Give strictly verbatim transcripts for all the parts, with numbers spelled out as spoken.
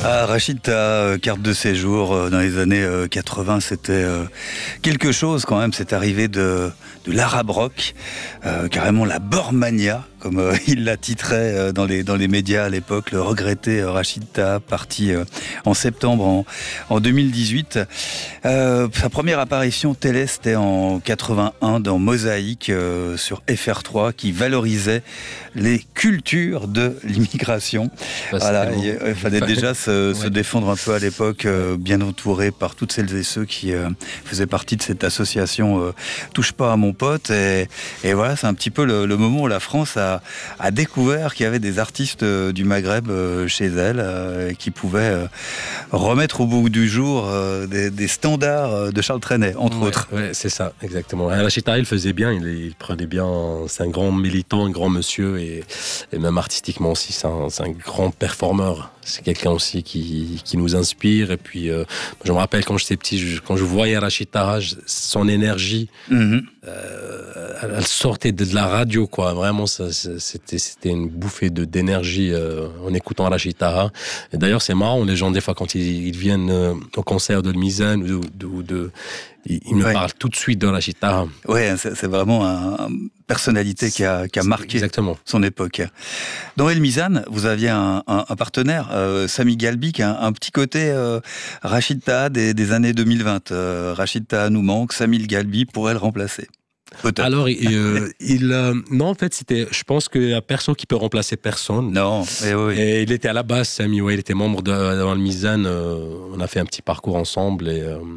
Ah, Rachita, euh, carte de séjour euh, dans les années euh, quatre-vingts, c'était euh, quelque chose quand même. C'est arrivé de, de l'arabe rock, euh, carrément la Bormania, comme euh, il la titrait euh, dans les dans les médias à l'époque. Le regretté euh, Rachita, parti euh, en septembre en, en deux mille dix-huit. Euh, sa première apparition télé, c'était en quatre-vingt-un dans Mosaïque euh, sur F R trois, qui valorisait les cultures de l'immigration. Bah, voilà, bon. il, il fallait déjà se, ouais. se défendre un peu à l'époque, euh, bien entouré par toutes celles et ceux qui euh, faisaient partie de cette association euh, Touche pas à mon pote. Et, et voilà, c'est un petit peu le, le moment où la France a, a découvert qu'il y avait des artistes euh, du Maghreb euh, chez elle, euh, qui pouvaient euh, remettre au bout du jour euh, des, des standards de Charles Trenet, entre ouais, autres. Ouais, c'est ça, exactement. Rachita, il faisait bien, il, il prenait bien. C'est un grand militant, un grand monsieur, et, et même artistiquement aussi, c'est un, c'est un grand performeur. C'est quelqu'un aussi qui, qui nous inspire. Et puis, euh, je me rappelle quand j'étais petit, je, quand je voyais Rachita, je, son énergie, mm-hmm. euh, elle, elle sortait de, de la radio, quoi. Vraiment, ça, c'était, c'était une bouffée de, d'énergie euh, en écoutant Rachita. Et d'ailleurs, c'est marrant, les gens, des fois, quand ils, ils viennent euh, au concert de Mizan ou de, de, de il me ouais. parle tout de suite de Rachita. Oui, c'est, c'est vraiment une personnalité qui a, qui a marqué Exactement. son époque. Dans El Mizan, vous aviez un, un, un partenaire, euh, Sami Galbi, qui a un, un petit côté euh, Rachita des, des années deux mille vingt. Euh, Rachita nous manque, Sami Galbi pourrait le remplacer. Peut-être. Alors, il, euh, il euh, non, en fait, c'était, je pense qu'il n'y a personne qui peut remplacer personne. Non, et oui. Et il était à la base, Sami, ouais, il était membre de, dans le Mizan. Euh, on a fait un petit parcours ensemble et... Euh,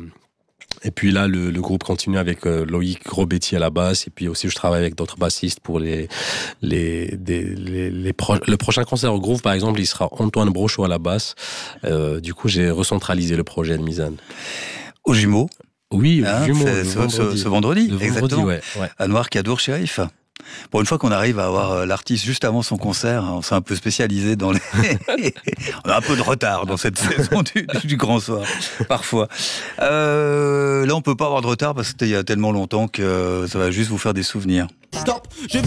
Et puis là, le, le groupe continue avec euh, Loïc Robetti à la basse. Et puis aussi, je travaille avec d'autres bassistes pour les, les, des, les, les pro- le prochain concert au Groove, par exemple, il sera Antoine Brochot à la basse. Euh, du coup, j'ai recentralisé le projet de Mizan. Au Jumeaux. Oui, hein, au Jumeaux. C'est ce vendredi, ce, ce vendredi, le exactement. vendredi, ouais, ouais. À Noir-Cadour, Chérif. Pour une fois qu'on arrive à avoir l'artiste juste avant son concert, on s'est un peu spécialisé dans les... on a un peu de retard dans cette saison du, du Grand Soir, parfois. Euh, là, on peut pas avoir de retard parce qu'il y a tellement longtemps que ça va juste vous faire des souvenirs. Stop, je vis